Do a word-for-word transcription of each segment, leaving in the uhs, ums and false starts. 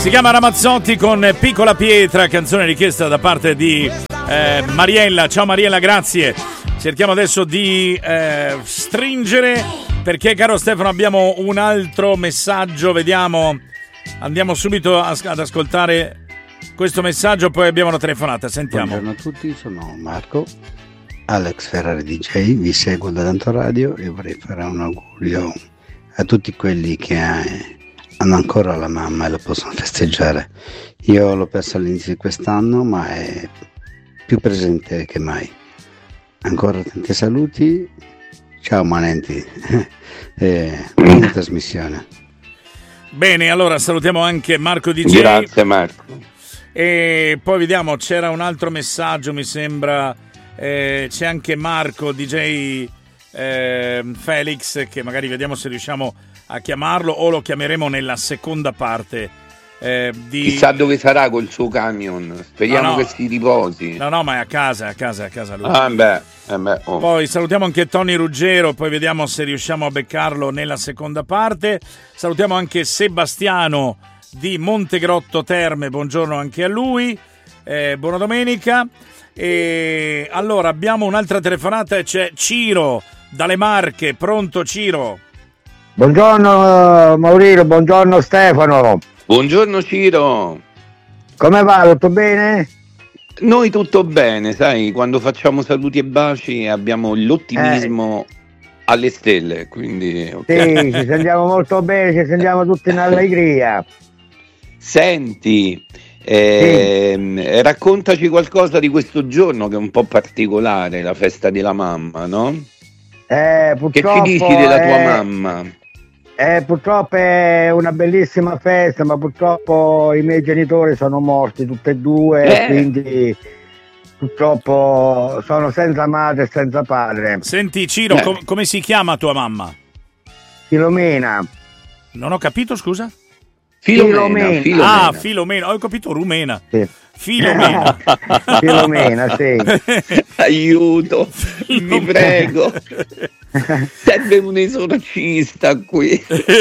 Si chiama Ramazzotti con Piccola Pietra, canzone richiesta da parte di eh, Mariella. Ciao Mariella, grazie. Cerchiamo adesso di eh, stringere, perché caro Stefano abbiamo un altro messaggio, vediamo, andiamo subito a, ad ascoltare questo messaggio, poi abbiamo una telefonata, sentiamo. Buongiorno a tutti, sono Marco, Alex Ferrari D J, vi seguo da tanto radio e vorrei fare un augurio a tutti quelli che hanno ancora la mamma e lo possono festeggiare. Io l'ho perso all'inizio di quest'anno, ma è più presente che mai. Ancora tanti saluti, ciao Manenti, eh, buona trasmissione. Bene, allora salutiamo anche Marco D J. Grazie Marco. E poi vediamo, c'era un altro messaggio, mi sembra, eh, c'è anche Marco D J eh, Felix, che magari vediamo se riusciamo a chiamarlo o lo chiameremo nella seconda parte. Eh, di... Chissà dove sarà col suo camion, speriamo no, no. che si riposi. No, no, ma è a casa, è a casa, è a casa lui. Ah, beh, eh beh, oh. Poi salutiamo anche Tony Ruggero, poi vediamo se riusciamo a beccarlo nella seconda parte. Salutiamo anche Sebastiano di Montegrotto Terme, buongiorno anche a lui, eh, buona domenica. E allora abbiamo un'altra telefonata e c'è Ciro dalle Marche. Pronto Ciro? Buongiorno Maurizio, buongiorno Stefano. Buongiorno Ciro. Come va? Tutto bene? Noi tutto bene, sai, quando facciamo saluti e baci abbiamo l'ottimismo eh. alle stelle, quindi okay. Sì, ci sentiamo molto bene, ci sentiamo tutti in allegria. Senti, eh, sì. raccontaci qualcosa di questo giorno che è un po' particolare, la festa della mamma, no? Eh, che ci dici della tua eh... mamma? Eh, purtroppo è una bellissima festa, ma purtroppo i miei genitori sono morti tutti e due, eh. quindi purtroppo sono senza madre e senza padre. Senti Ciro, eh. com- come si chiama tua mamma? Filomena. Non ho capito, scusa? Filomena. Filomena. Ah, Filomena, ho capito rumena. Sì. Filomena. Filomena, sì. Aiuto, mi prego. Serve un esorcista qui.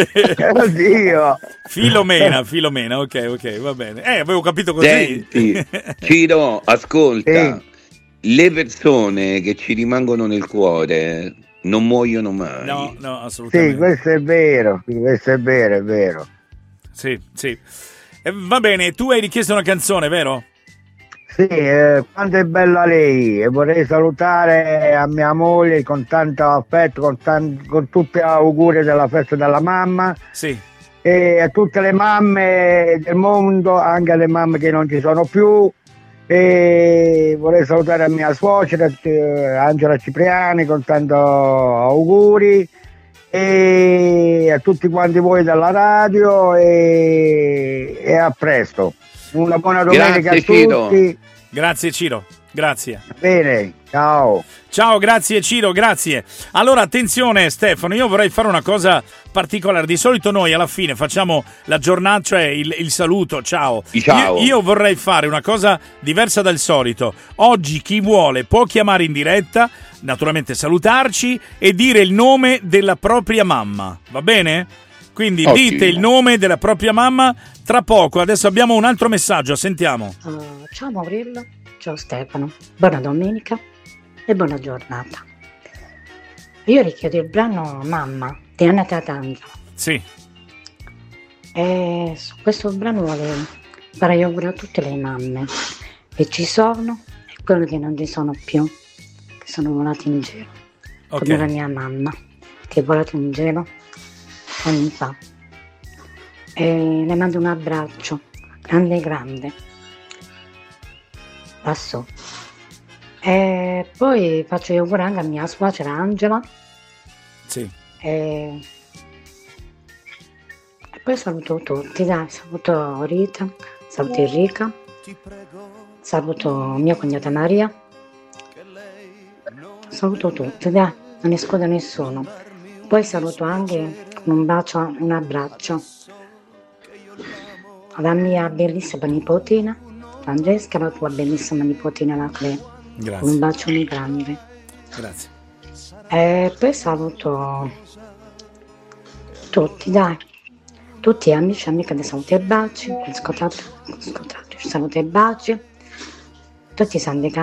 Oddio. Filomena, Filomena, ok, ok, va bene. Eh, avevo capito così. Senti, Ciro, ascolta. Sì. Le persone che ci rimangono nel cuore non muoiono mai. No, no, assolutamente. Sì, questo è vero, questo è vero, è vero. Sì, sì. Eh, va bene, tu hai richiesto una canzone, vero? Sì, eh, quanto è bella lei, e vorrei salutare a mia moglie con tanto affetto, con, tan- con tutti gli auguri della festa della mamma. Sì. E a tutte le mamme del mondo, anche alle mamme che non ci sono più. E vorrei salutare a mia suocera eh, Angela Cipriani con tanto auguri. E a tutti quanti voi dalla radio e, e a presto, una buona domenica. Grazie, a tutti. Ciro. Grazie Ciro, grazie. Bene, ciao. Ciao, grazie Ciro, grazie. Allora attenzione Stefano, io vorrei fare una cosa particolare. Di solito noi alla fine facciamo la giornata, cioè il, il saluto, ciao. Ciao. Io, io vorrei fare una cosa diversa dal solito. Oggi chi vuole può chiamare in diretta, naturalmente salutarci e dire il nome della propria mamma, va bene? Quindi Ottimo. Dite il nome della propria mamma tra poco. Adesso abbiamo un altro messaggio, sentiamo. Uh, ciao Maurillo, ciao Stefano, buona domenica e buona giornata. Io richiedo il brano Mamma di Anna Tatangelo. Sì. E su questo brano volevo fare gli auguri a tutte le mamme che ci sono e quelle che non ci sono più, che sono volate in giro, okay. Come la mia mamma che è volata in giro anni fa. E le mando un abbraccio grande grande lassù. E poi faccio gli auguri anche a mia suocera Angela. Sì. E... e poi saluto tutti, dai, saluto Rita, saluto Enrica, saluto mia cognata Maria, saluto tutti, dai, non escludo nessuno. Poi saluto anche con un bacio, un abbraccio alla mia bellissima nipotina Francesca, la tua bellissima nipotina la Cle. Grazie. Un bacione grande. Grazie. E poi saluto tutti, dai. tutti gli amici e amiche di saluti e baci, scotato, scotato, saluti e baci, tutti i santi